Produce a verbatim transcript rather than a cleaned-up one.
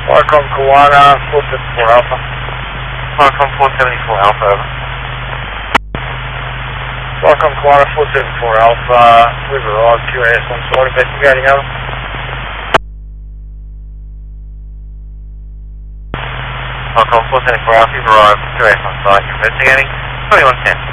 Welcome Koala, four seventy-four Alpha. Welcome four seventy-four Alpha, over. Welcome Koala, four seventy-four Alpha. We've arrived, Q A S on site, investigating, over. Welcome four seventy-four Alpha, you've arrived, Q A S on site, investigating, twenty-one ten.